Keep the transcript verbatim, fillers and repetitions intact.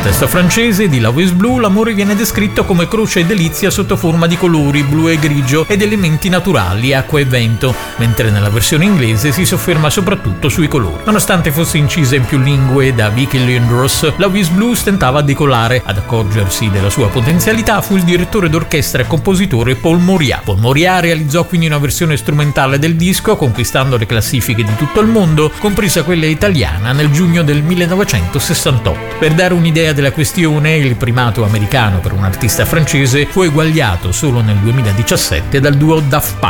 testo francese di Love is Blue l'amore viene descritto come croce e delizia sotto forma di colori blu e grigio ed elementi naturali, acqua e vento, mentre nella versione inglese si sofferma soprattutto sui colori. Nonostante fosse incisa in più lingue da Vicky Lindros, Love is Blue stentava a decollare. Ad accorgersi della sua potenzialità fu il direttore d'orchestra e compositore Paul Moria. Paul Moria realizzò quindi una versione strumentale del disco, conquistando le classifiche di tutto il mondo, compresa quella italiana, nel giugno del millenovecentosessantotto. Per dare un'idea della questione, il primato americano per un artista francese fu eguagliato solo nel duemiladiciassette dal duo Daft Punk.